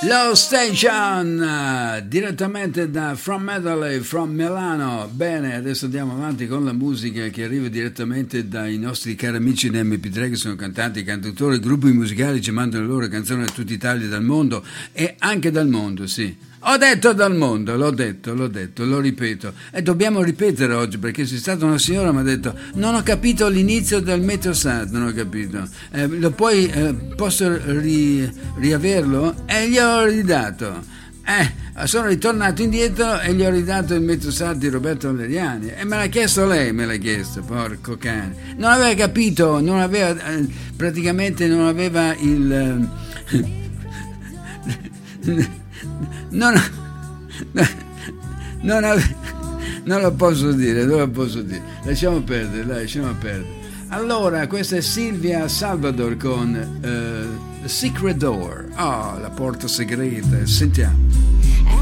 Low Station, direttamente da From Medley, from Milano. Bene, adesso andiamo avanti con la musica che arriva direttamente dai nostri cari amici in MP3, che sono cantanti, cantautori, gruppi musicali, ci mandano le loro canzoni da tutta Italia e dal mondo, e anche dal mondo, sì. Ho detto dal mondo, l'ho detto, lo ripeto. E dobbiamo ripetere oggi, perché c'è stata una signora che mi ha detto: non ho capito l'inizio del Meteosat, non ho capito. Posso riaverlo? E gli ho ridato. Sono ritornato indietro e gli ho ridato il Meteosat di Roberto Valeriani. E me l'ha chiesto lei, porco cane. Non aveva capito, praticamente non aveva il... Non lo posso dire, lasciamo perdere. Allora, questa è Silvia Salvador con The Secret Door, la porta segreta, sentiamo.